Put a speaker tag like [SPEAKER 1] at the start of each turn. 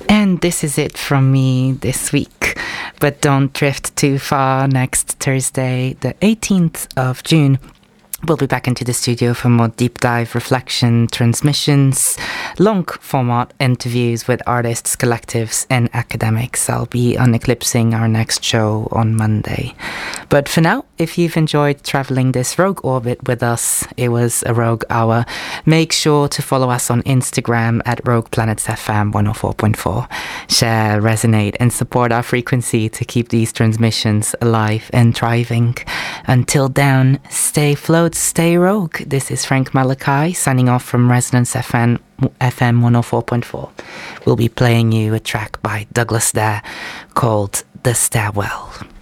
[SPEAKER 1] And this is it from me this week. But don't drift too far. Next Thursday, the 18th of June, we'll be back into the studio for more deep dive reflection transmissions, long format interviews with artists, collectives and academics. I'll be on Eclipsing our next show on Monday. But for now, if you've enjoyed traveling this Rogue orbit with us, it was a Rogue Hour. Make sure to follow us on Instagram at Rogue Planets FM 104.4. Share, resonate and support our frequency to keep these transmissions alive and thriving. Until then, stay float, stay rogue. This is Frank Malachi signing off from Resonance FM 104.4. We'll be playing you a track by Douglas Dare called The Stairwell.